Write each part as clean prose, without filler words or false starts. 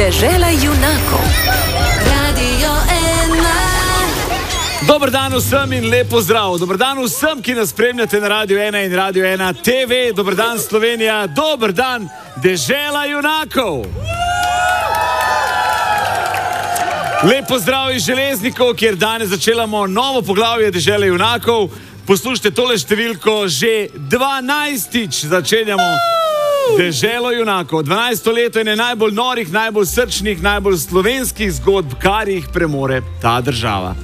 Dežela junakov. Radio 1. Dober dan vsem in lepo zdrav. Dober dan vsem, ki nas spremljate na Radio 1 in Radio 1 TV. Dober dan Slovenija, dober dan Dežela junakov. Lepo zdrav iz Železnikov, kjer danes začelamo novo poglavje Dežele junakov. Poslušajte tole številko, že 12. začenjamo Deželo junakov. 12. leto je najbolj norih, najbolj srčnih, najbolj slovenskih zgodb, kar jih premore ta država.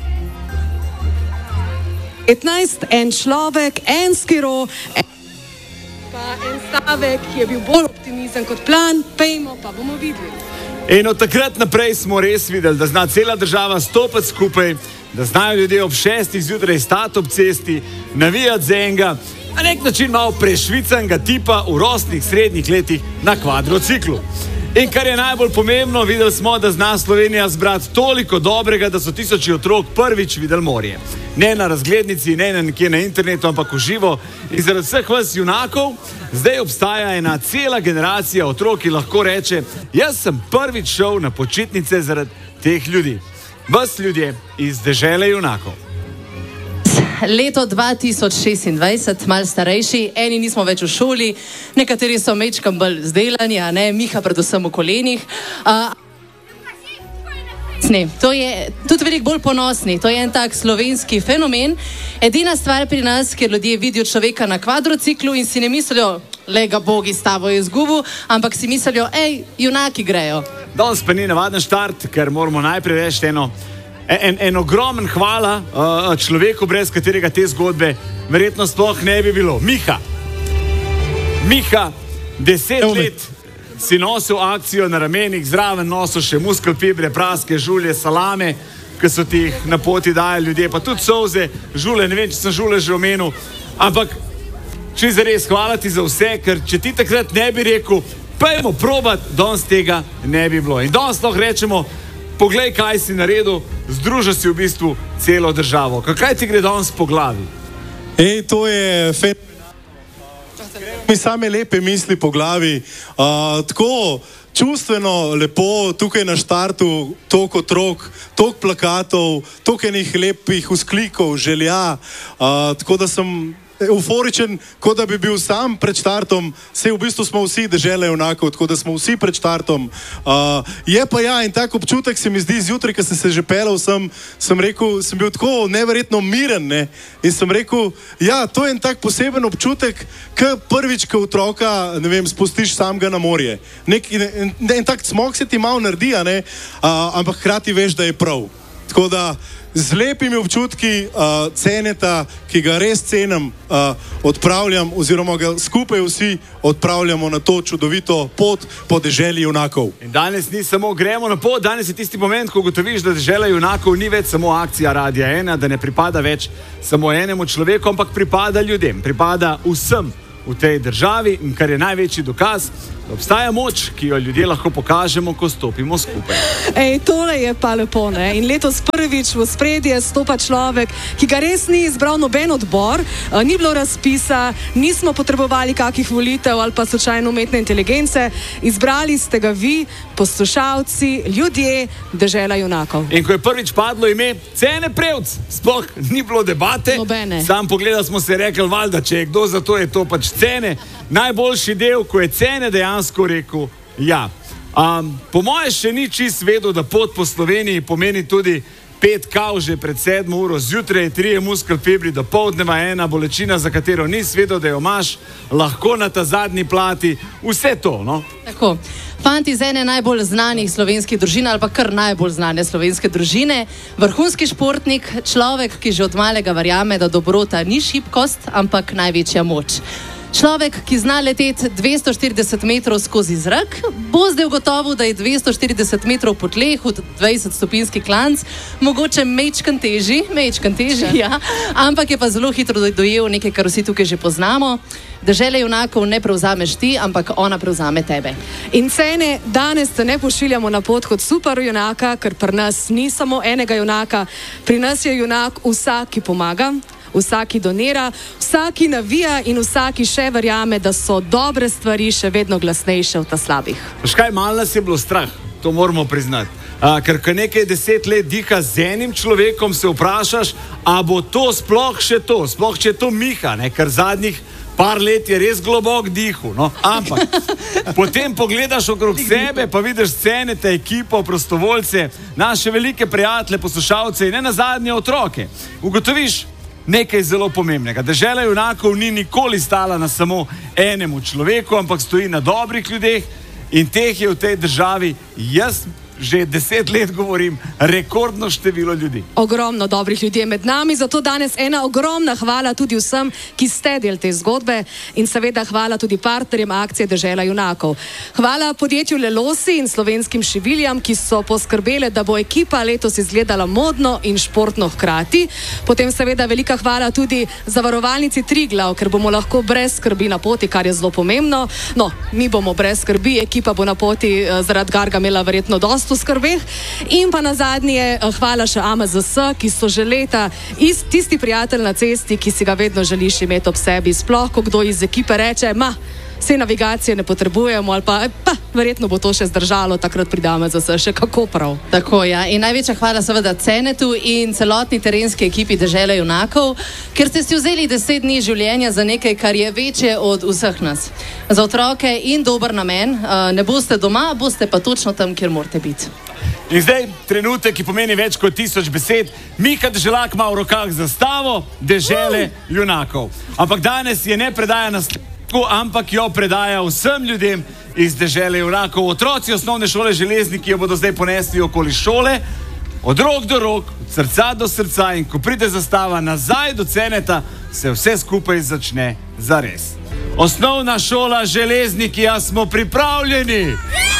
15, en človek, en skiro, pa en stavek, ki je bil bolj optimizem kot plan, pejmo, pa bomo videli. In od takrat naprej smo res videli, da zna cela država stopiti skupaj, da znajo ljudje ob 6. zjutraj stati ob cesti, navijati za enega, na nek način malo prešvicanega tipa v rosnih srednjih letih na kvadrociklu. In kar je najbolj pomembno, videli smo, da zna Slovenija zbrati toliko dobrega, da so tisoči otrok prvič videli morje. Ne na razglednici, ne nekje na internetu, ampak v živo. In zaradi vseh vas junakov, zdaj obstaja ena cela generacija otrok, ki lahko reče, jaz sem prvič šel na počitnice zaradi teh ljudi. Vas ljudje iz Dežele junakov. Leto 2026, malo starejši, eni nismo več v šoli, nekateri so mečkam bolj zdelani, a ne, Miha predvsem v kolenih. To je tudi veliko bolj ponosni, to je en tak slovenski fenomen. Edina stvar pri nas, kjer ljudje vidijo človeka na kvadrociklu in si ne mislijo, lega bogi s tabo je izgubil, ampak si mislijo, junaki grejo. Danes pa ni navaden štart, ker moramo najprej reči en ogromen hvala človeku, brez katerega te zgodbe verjetno sploh ne bi bilo. Miha, 10 let si nosil akcijo na ramenih, zraven nosil še muskelfibre, praske, žulje, salame, ki so ti jih na poti dajali ljudje, pa tudi solze, žule, ne vem, če sem žule že omenil, ampak če zares hvala ti za vse, ker če ti takrat ne bi rekel, pojmo probat, danes tega ne bi bilo. In danes lahko rečemo, poglej, kaj si naredil, združil si v bistvu celo državo. Kaj ti gre danes po glavi? To je fenomenalno. Mi same lepe misli po glavi. Tako čustveno lepo tukaj na štartu, toliko otrok, toliko plakatov, toliko enih lepih vzklikov, želja. Tako da sem euforičen, kot da bi bil sam pred štartom. Saj v bistvu smo vsi Dežele junakov, tako da smo vsi pred štartom. Je pa in tak občutek se mi zdi zjutraj, ko sem se že pelal, sem rekel, sem bil tako neverjetno miren, ne? In sem rekel, to je en tak poseben občutek, ko prvič, ko otroka, ne vem, spustiš samega na morje. En tak smog se ti malo naredi, ampak hkrati veš, da je prav. Tako da z lepimi občutki ceneta, ki ga res cenim, odpravljam oziroma ga skupaj vsi odpravljamo na to čudovito pot po Deželi junakov. In danes ni samo gremo na pot, danes je tisti moment, ko ugotoviš, da Dežela junakov ni več samo akcija Radia 1, da ne pripada več samo enemu človeku, ampak pripada ljudem, pripada vsem v tej državi, in kar je največji dokaz, da obstaja moč, ki jo ljudje lahko pokažemo, ko stopimo skupaj. Tole je pa lepo, ne? In letos prvič v ospredje stopa človek, ki ga res ni izbral noben odbor, ni bilo razpisa, nismo potrebovali kakih volitev ali pa slučajno umetne inteligence, izbrali ste ga vi, poslušalci, ljudje, Dežela junakov. In ko je prvič padlo ime Cene Prevc, sploh ni bilo debate, nobene. Sam pogledal smo se rekli, valjda, če je kdo za to, je to pač Cene. Najboljši del, ko je Cene dejansko rekel ja. Po moje še ni čist vedel, da pot po Sloveniji pomeni tudi 5 kav že pred 7 uro zjutraj, 3 muskelfibri do poldneva, ena bolečina, za katero nisi vedel, da jo imaš, lahko na ta zadnji plati, vse to, no? Tako. Fant iz ene najbolj znanih slovenskih družin ali pa kar najbolj znane slovenske družine, vrhunski športnik, človek, ki že od malega verjame, da dobrota ni šibkost, ampak največja moč. Človek, ki zna leteti 240 metrov skozi zrak, bo zdaj ugotovil, da je 240 metrov po tleh v 20-stopinjski klanc mogoče mečkan težji, ja, ampak je pa zelo hitro dojel nekaj, kar vsi tukaj že poznamo. Dežele junakov ne prevzameš ti, ampak ona prevzame tebe. In Cene, danes te ne pošiljamo na pot kot super junaka, ker pri nas ni samo enega junaka, pri nas je junak vsak, ki pomaga, vsaki donira, vsaki navija in vsaki še verjame, da so dobre stvari še vedno glasnejše od ta slabih. Kaj malo nas je bilo strah. to moramo priznati. Ker nekaj 10 let diha z enim človekom, se vprašaš, a bo to sploh še to, sploh če je to Miha, ne? Ker zadnjih par let je res globok dihu, no? Ampak potem pogledaš okrog sebe, pa vidiš scene, te ekipo, prostovoljce, naše velike prijatelje, poslušalce in ne nazadnje otroke. Ugotoviš nekaj zelo pomembnega. Dežela junakov ni nikoli stala na samo enemu človeku, ampak stoji na dobrih ljudeh in teh je v tej državi, jaz že 10 let govorim, rekordno število ljudi. Ogromno dobrih ljudi je med nami, zato danes ena ogromna hvala tudi vsem, ki ste del te zgodbe in seveda hvala tudi partnerjem akcije Dežela junakov. Hvala podjetju Lelosi in slovenskim šiviljam, ki so poskrbele, da bo ekipa letos izgledala modno in športno hkrati. Potem seveda velika hvala tudi zavarovalnici Triglav, ker bomo lahko brez skrbi na poti, kar je zelo pomembno. No, mi bomo brez skrbi, ekipa bo na poti zaradi Gargamela verjetno dosti v skrbeh. In pa nazadnje hvala še AMZS, ki so že leta tisti prijatelj na cesti, ki si ga vedno želiš imeti ob sebi. Sploh, ko kdo iz ekipe reče, vse navigacije ne potrebujemo ali pa verjetno bo to še zdržalo, takrat pride AMZS še kako prav. Tako, ja. In največja hvala seveda Cenetu in celotni terenski ekipi Dežele junakov, ker ste si vzeli 10 dni življenja za nekaj, kar je večje od vseh nas. Za otroke in dober namen. Ne boste doma, boste pa točno tam, kjer morate biti. In zdaj trenutek, ki pomeni več kot 1000 besed. Miha Deželak ima v rokah zastavo Dežele junakov. Ampak danes je ne predaja na ampak jo predaja vsem ljudem iz Dežele junakov. Otroci osnovne šole Železniki jo bodo zdaj ponesli okoli šole, od rok do rok, od srca do srca, in ko pride zastava nazaj do Ceneta, se vse skupaj začne zares. Osnovna šola Železniki, a smo pripravljeni?